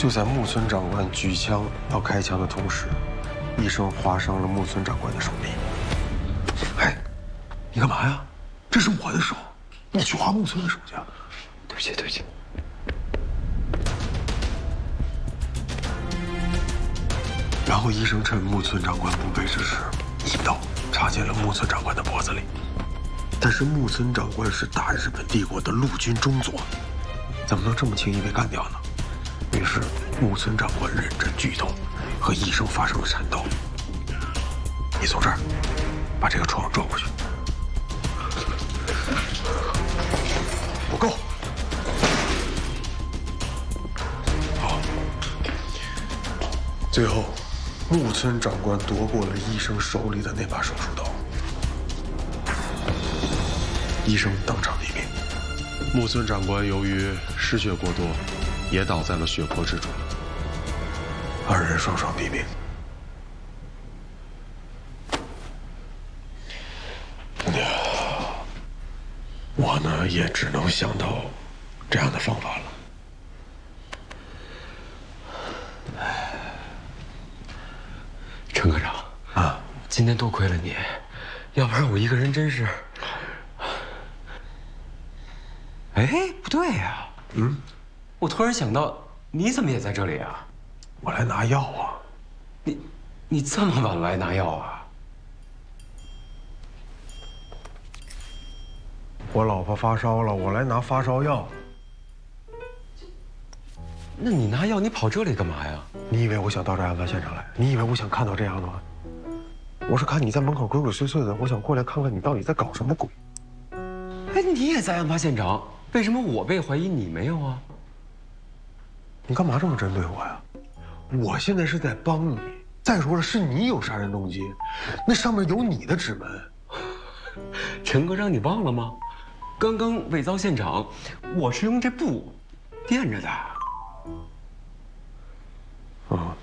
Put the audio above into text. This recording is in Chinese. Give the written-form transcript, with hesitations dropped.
就在木村长官举枪要开枪的同时，医生划伤了木村长官的手臂。哎，你干嘛呀？这是我的手，你去划木村的手去啊！ 对不起，对不起。 然后医生趁木村长官不备之时，一刀插进了木村长官的脖子里。但是木村长官是大日本帝国的陆军中佐，怎么能这么轻易被干掉呢？于是木村长官忍着剧痛，和医生发生了缠斗。你从这儿把这个窗撞过去。不够。好。最后，木村长官夺过了医生手里的那把手术刀，医生当场毙命。 木村长官由于失血过多，也倒在了血泊之中， 二人双双毙命。我呢，也只能想到这样的方法了。 陈科长啊，今天多亏了你，要不然我一个人真是……哎，不对呀，我突然想到，你怎么也在这里啊？ 我来拿药啊。 你这么晚来拿药啊？ 我老婆发烧了，我来拿发烧药。 那你拿药，你跑这里干嘛呀？ 你以为我想到这案发现场来？你以为我想看到这样的吗？我是看你在门口鬼鬼祟祟的，我想过来看看你到底在搞什么鬼。 哎，你也在案发现场，为什么我被怀疑你没有啊？ 你干嘛这么针对我呀？我现在是在帮你。再说了，是你有杀人动机，那上面有你的指纹。 陈科长，你忘了吗？刚刚伪造现场，我是用这布垫着的。 嗯。